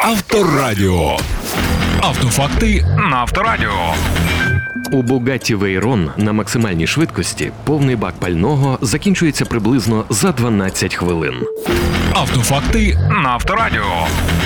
Авторадіо. Автофакти на Авторадіо. У Bugatti Veyron на максимальній швидкості повний бак пального закінчується приблизно за 12 хвилин. Автофакти на Авторадіо.